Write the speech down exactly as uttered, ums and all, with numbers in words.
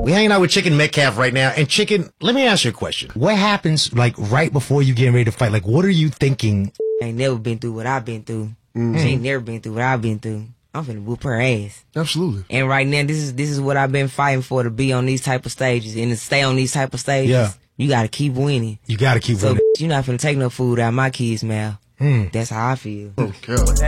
We hanging out with Chicken Metcalf right now. And Chicken, let me ask you a question. What happens, like, right before you getting ready to fight? Like, what are you thinking? I ain't never been through what I've been through. Mm-hmm. She ain't never been through what I've been through. I'm finna whoop her ass. Absolutely. And right now, this is this is what I've been fighting for, to be on these type of stages. And to stay on these type of stages, Yeah. you gotta keep winning. You gotta keep So winning. you're not finna take no food out of my kid's mouth. Mm. That's how I feel. Okay.